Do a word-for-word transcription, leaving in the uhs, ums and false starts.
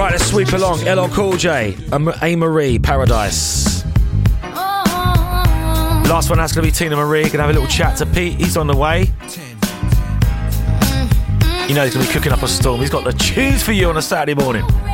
Right, let's sweep along. L L Cool J, A. Marie, Paradise. Last one, that's going to be Tina Marie. Going to have a little chat to Pete. He's on the way. You know he's going to be cooking up a storm. He's got the tunes for you on a Saturday morning.